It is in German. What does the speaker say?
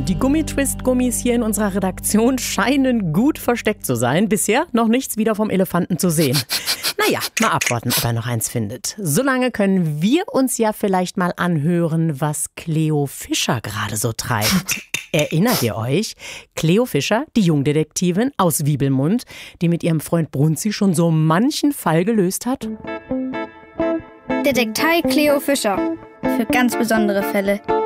Die Gummitwist-Gummis hier in unserer Redaktion scheinen gut versteckt zu sein. Bisher noch nichts wieder vom Elefanten zu sehen. Naja, mal abwarten, ob er noch eins findet. Solange können wir uns ja vielleicht mal anhören, was Cleo Fischer gerade so treibt. Erinnert ihr euch? Cleo Fischer, die Jungdetektivin aus Wiebelmund, die mit ihrem Freund Brunzi schon so manchen Fall gelöst hat? Detektei Cleo Fischer. Für ganz besondere Fälle.